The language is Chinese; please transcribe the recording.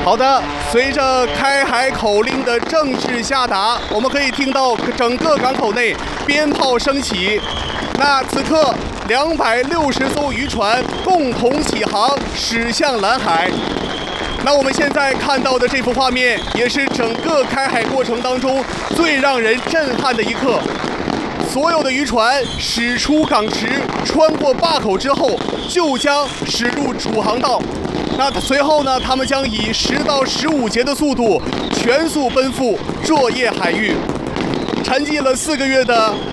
好的，随着开海口令的正式下达，我们可以听到整个港口内鞭炮升起。那此刻260艘渔船共同起航，驶向蓝海。那我们现在看到的这幅画面，也是整个开海过程当中最让人震撼的一刻。所有的渔船驶出港池，穿过坝口之后，就将驶入主航道。那随后呢，他们将以10到15节的速度全速奔赴作业海域。沉寂了4个月的